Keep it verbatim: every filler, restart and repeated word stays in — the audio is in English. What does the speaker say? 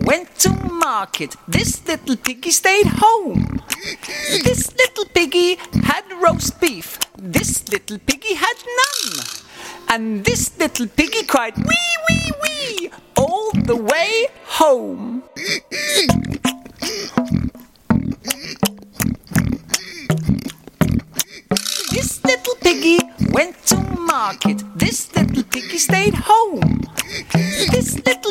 went to market. This little piggy stayed home. This little piggy had roast beef. This little piggy had none. And this little piggy cried wee, wee, wee all the way home. This little piggy went to market. This little piggy stayed home. This little